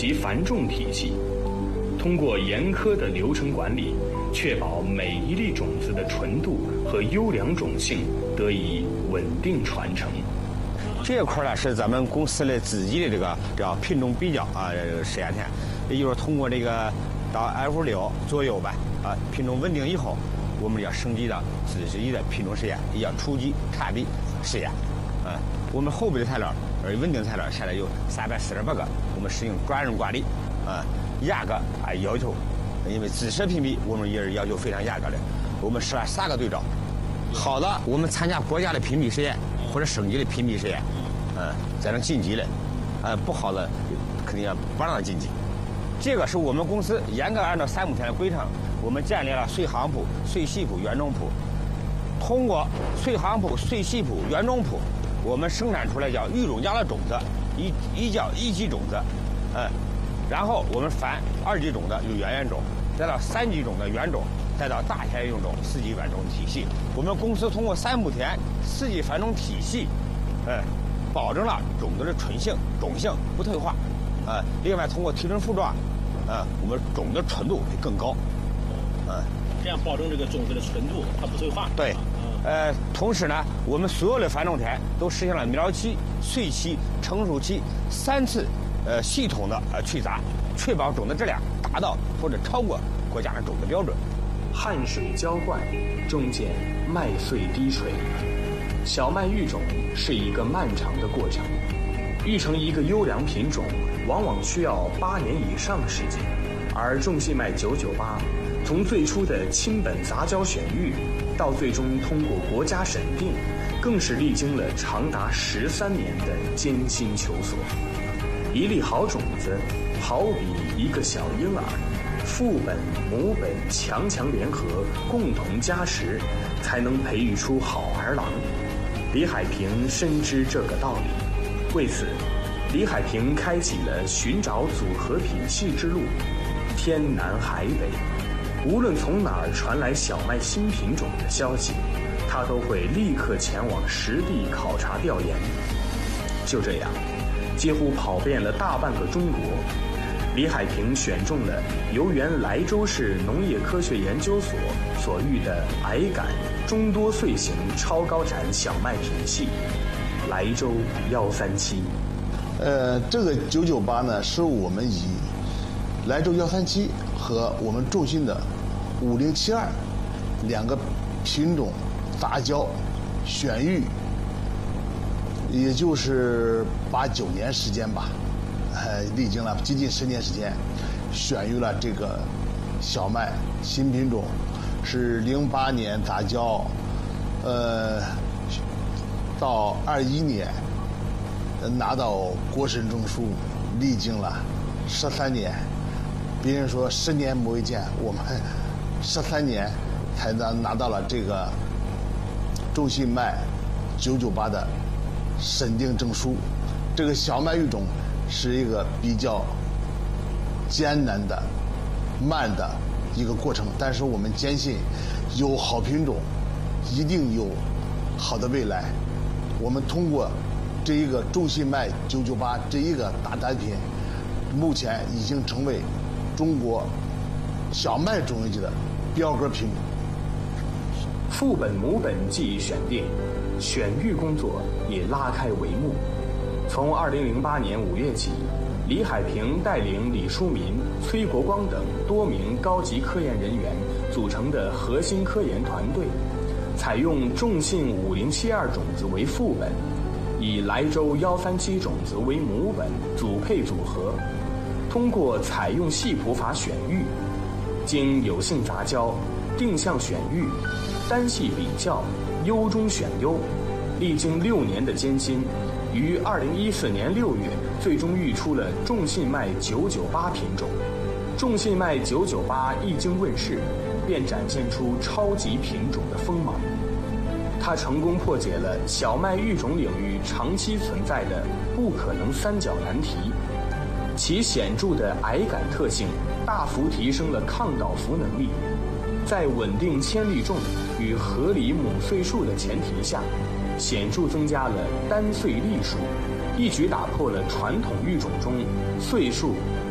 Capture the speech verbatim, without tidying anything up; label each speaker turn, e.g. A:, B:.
A: 及繁种体系，通过严苛的流程管理，确保每一粒种子的纯度和优良种性得以稳定传承。
B: 这一块呢是咱们公司的自己的这个叫品种比较啊实验田，也就是通过这个到 F 六左右吧啊品种稳定以后，我们要升级到自己的品种实验，也叫初级差比实验。啊，我们后备的材料，而稳定材料现在有三百四十八个，我们使用专人管理啊，严格啊要求，因为自社评比我们也是要求非常严格的，我们设了三个对照。好的，我们参加国家的评比实验或者省级的评比实验，嗯，才能晋级的，呃，不好的肯定要不让它晋级。这个是我们公司严格按照三亩田的规程，我们建立了穗行圃、穗系圃、原种圃。通过穗行圃、穗系圃、原种圃，我们生产出来叫育种家的种子，一一叫一级种子，嗯，然后我们繁二级种的有原原种，再到三级种的原种。再到大田育种、四级繁种体系，我们公司通过三亩田、四级繁种体系，呃，保证了种子的纯性、种性不退化，呃，另外通过提纯复壮，呃，我们种子纯度会更高，
C: 嗯、呃，这样保证这个种子的纯度它不退化。
B: 对，呃，同时呢，我们所有的繁种田都实现了苗期、穗期、成熟期三次呃系统的呃去杂，确保种子质量达到或者超过国家的种子标准。
A: 汗水浇灌，中间麦穗滴水。小麦育种是一个漫长的过程，育成一个优良品种，往往需要八年以上的时间。而种信麦九九八，从最初的亲本杂交选育，到最终通过国家审定，更是历经了长达十三年的艰辛求索。一粒好种子，好比一个小婴儿。父本母本强强联合，共同加持，才能培育出好儿郎。李海平深知这个道理，为此，李海平开启了寻找组合品系之路。天南海北，无论从哪儿传来小麦新品种的消息，他都会立刻前往实地考察调研。就这样，几乎跑遍了大半个中国。李海平选中了由原莱州市农业科学研究所所育的矮杆中多穗型超高产小麦品系莱州幺三七。
D: 呃，这个九九八呢，是我们以莱州幺三七和我们重信的五零七二两个品种杂交选育，也就是八九年时间吧。呃，历经了接近十年时间，选育了这个小麦新品种，是零八年杂交，呃，到二一年拿到国审证书，历经了十三年。别人说十年磨一剑，我们十三年才拿拿到了这个中信麦九九八的审定证书。这个小麦育种是一个比较艰难的、慢的一个过程，但是我们坚信，有好品种，一定有好的未来。我们通过这一个中信麦九九八这一个大单品，目前已经成为中国小麦种业界的标杆品种。
A: 父本母本技艺选定，选育工作也拉开帷幕。从二零零八年五月起，李海平带领李书民、崔国光等多名高级科研人员组成的核心科研团队，采用重信五零七二种子为父本，以莱州幺三七种子为母本，组配组合，通过采用系谱法选育，经有性杂交、定向选育、单系比较、优中选优，历经六年的艰辛，于二零一四年六月，最终育出了重信麦九九八品种。重信麦九九八一经问世，便展现出超级品种的锋芒。它成功破解了小麦育种领域长期存在的不可能三角难题，其显著的矮杆特性大幅提升了抗倒伏能力，在稳定千粒重与合理母穗数的前提下，显著增加了单穗粒数，一举打破了传统育种中穗数